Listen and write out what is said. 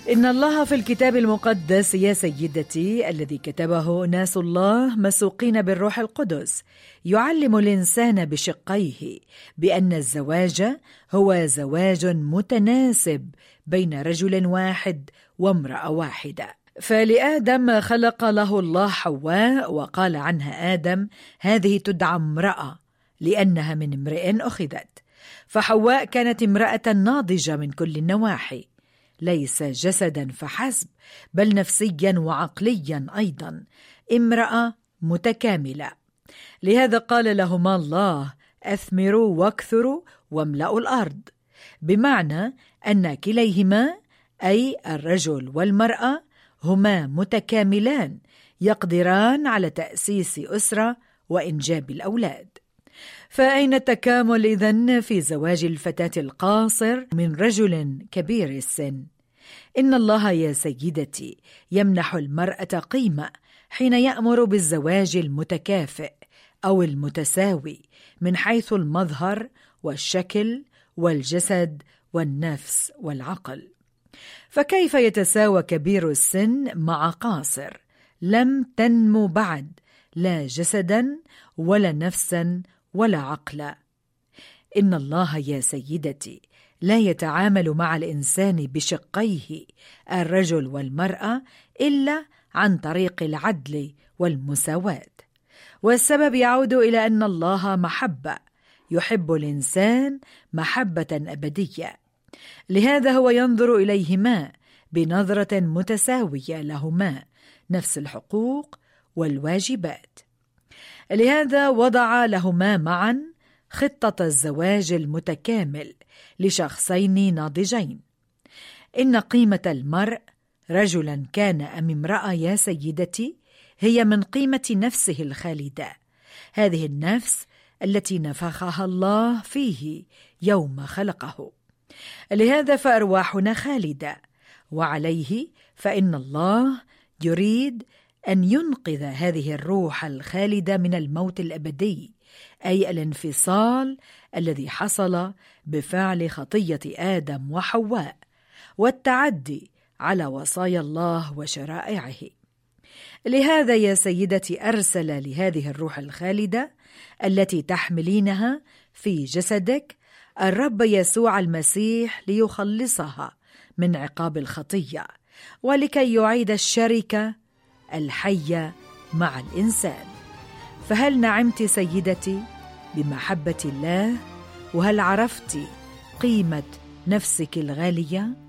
إن الله في الكتاب المقدس يا سيدتي الذي كتبه ناس الله مسوقين بالروح القدس يعلم الإنسان بشقيه بأن الزواج هو زواج متناسب بين رجل واحد وامرأة واحدة. فلآدم خلق له الله حواء وقال عنها آدم: هذه تدعى امرأة لأنها من امرئ أخذت. فحواء كانت امرأة ناضجة من كل النواحي، ليس جسدا فحسب بل نفسيا وعقليا أيضا، امرأة متكاملة. لهذا قال لهما الله: أثمروا واكثروا واملأوا الأرض، بمعنى أن كليهما أي الرجل والمرأة هما متكاملان يقدران على تأسيس أسرة وإنجاب الأولاد. فأين التكامل إذن في زواج الفتاة القاصر من رجل كبير السن؟ إن الله يا سيدتي يمنح المرأة قيمة حين يأمر بالزواج المتكافئ أو المتساوي من حيث المظهر والشكل والجسد والنفس والعقل. فكيف يتساوى كبير السن مع قاصر لم تنمو بعد لا جسدا ولا نفسا ولا عقلا؟ إن الله يا سيدتي لا يتعامل مع الإنسان بشقيه الرجل والمرأة إلا عن طريق العدل والمساواة، والسبب يعود إلى أن الله محبة يحب الإنسان محبة أبدية. لهذا هو ينظر إليهما بنظرة متساوية، لهما نفس الحقوق والواجبات. لهذا وضع لهما معا خطة الزواج المتكامل لشخصين ناضجين. إن قيمة المرء رجلا كان أم امرأة يا سيدتي هي من قيمة نفسه الخالدة، هذه النفس التي نفخها الله فيه يوم خلقه. لهذا فأرواحنا خالدة، وعليه فإن الله يريد أن ينقذ هذه الروح الخالدة من الموت الأبدي، أي الانفصال الذي حصل بفعل خطية آدم وحواء والتعدي على وصايا الله وشرائعه. لهذا يا سيدتي أرسل لهذه الروح الخالدة التي تحملينها في جسدك الرب يسوع المسيح ليخلصها من عقاب الخطية، ولكي يعيد الشركة الحية مع الإنسان. فهل نعمت سيدتي بمحبة الله؟ وهل عرفت قيمة نفسك الغالية؟